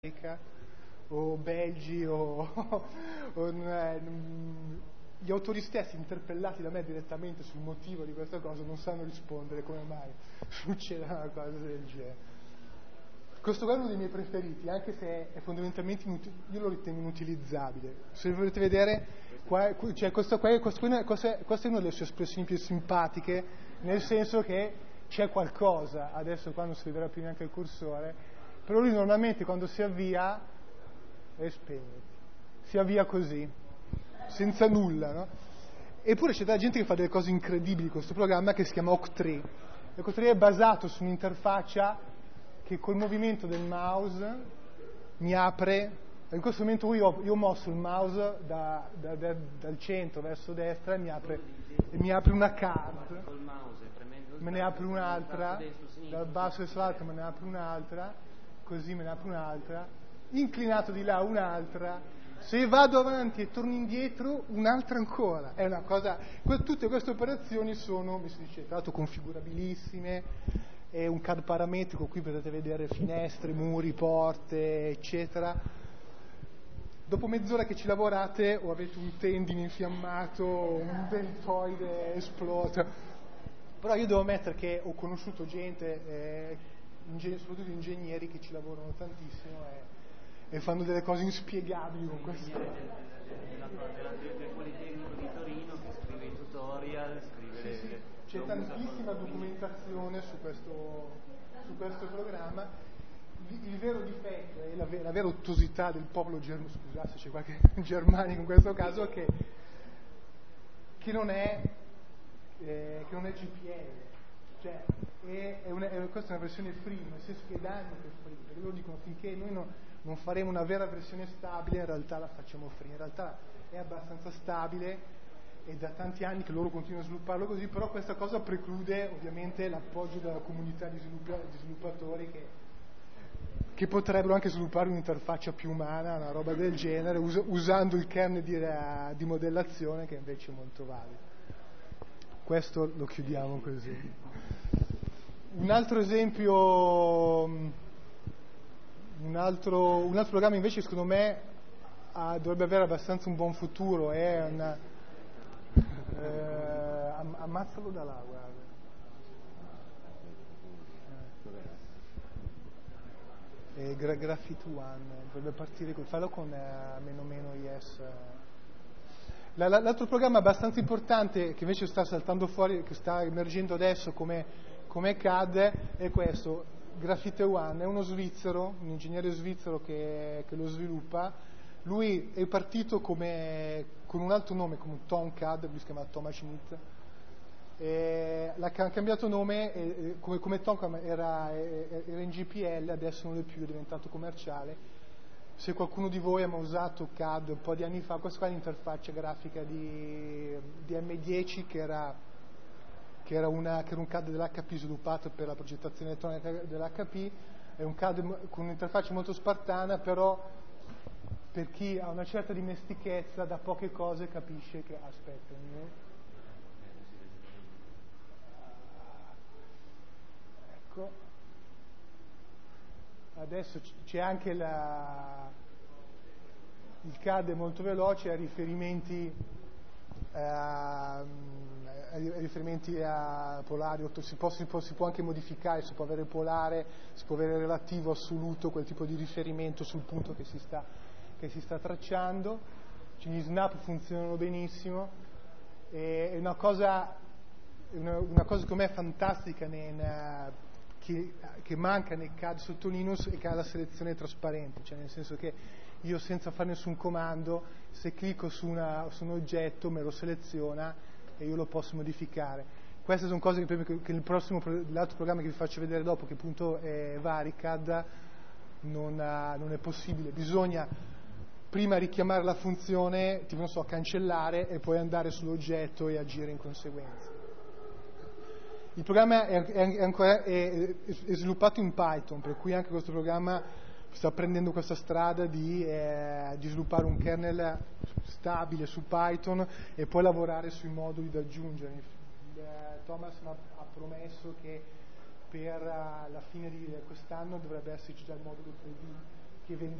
o belgi gli autori stessi interpellati da me direttamente sul motivo di questa cosa non sanno rispondere come mai succede una cosa del genere. Questo è uno dei miei preferiti, anche se è fondamentalmente io lo ritengo inutilizzabile. Se volete vedere questa è una delle sue espressioni più simpatiche, nel senso che c'è qualcosa, adesso qua non si vedrà più neanche il cursore, però lui normalmente quando si avvia si avvia così, senza nulla, no? Eppure c'è della gente che fa delle cose incredibili in questo programma che si chiama Octree. Octree è basato su un'interfaccia che col movimento del mouse mi apre. In questo momento io ho mosso il mouse dal centro verso destra e mi apre una card, me ne apre un'altra, dal basso verso l'alto me ne apre un'altra, così me ne apre un'altra, inclinato di là un'altra, se vado avanti e torno indietro un'altra ancora. È una cosa, tutte queste operazioni sono, mi si dice, tra l'altro configurabilissime, è un CAD parametrico, qui potete vedere finestre, muri, porte, eccetera. Dopo mezz'ora che ci lavorate o avete un tendine infiammato, un deltoide esploso. Però io devo ammettere che ho conosciuto gente, soprattutto ingegneri, che ci lavorano tantissimo e fanno delle cose inspiegabili con questo. Del Politecnico di Torino che scrive i tutorial, Sì, c'è tantissima documentazione su questo programma. Il vero difetto e la vera ottusità del popolo germano, scusate se c'è qualche germanico in questo caso, che non è GPL, cioè questa è una versione free, nel senso che è da anni che è free, perché loro dicono finché noi non faremo una vera versione stabile in realtà la facciamo free, in realtà è abbastanza stabile e da tanti anni che loro continuano a svilupparlo così, però questa cosa preclude ovviamente l'appoggio della comunità di sviluppatori che potrebbero anche sviluppare un'interfaccia più umana, una roba del genere, usando il kernel di modellazione che invece è molto valido. Questo lo chiudiamo così. Un altro esempio, un altro programma invece secondo me dovrebbe avere abbastanza un buon futuro, è ammazzalo da là, guarda. Graphite One dovrebbe partire, fallo con meno yes. L'altro programma abbastanza importante che invece sta saltando fuori, che sta emergendo adesso come CAD è questo. Graphite One è uno svizzero, un ingegnere svizzero che lo sviluppa. Lui è partito con un altro nome, come Tomcad, lui si chiama Thomas Schmidt. Ha cambiato nome, come Tomcad era in GPL, adesso non è più, è diventato commerciale. Se qualcuno di voi ha mai usato CAD un po' di anni fa, questa qua è l'interfaccia grafica di M10 che era un CAD dell'HP sviluppato per la progettazione elettronica dell'HP. È un CAD con un'interfaccia molto spartana, però per chi ha una certa dimestichezza da poche cose capisce che ecco, adesso c'è anche il CAD è molto veloce, ha riferimenti a polari, si può anche modificare, si può avere polare, si può avere relativo, assoluto, quel tipo di riferimento sul punto che si sta tracciando. Gli snap funzionano benissimo, è una cosa secondo me fantastica che manca nel CAD sotto Linux e che ha la selezione trasparente, cioè nel senso che io senza fare nessun comando, se clicco su un oggetto me lo seleziona e io lo posso modificare. Queste sono cose che l'altro programma che vi faccio vedere dopo, che appunto è Varicad, non è possibile. Bisogna prima richiamare la funzione, tipo non so, cancellare e poi andare sull'oggetto e agire in conseguenza. Il programma è sviluppato in Python, per cui anche questo programma sta prendendo questa strada di sviluppare un kernel stabile su Python e poi lavorare sui moduli da aggiungere. Thomas ha promesso che per la fine di quest'anno dovrebbe esserci già il modulo 3D che